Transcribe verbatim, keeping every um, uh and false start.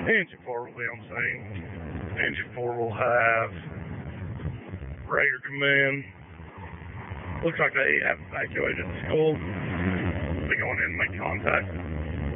Engine four will be on scene. Engine four will have Raider come in. Looks like they have evacuated the school. They're going in and make contact.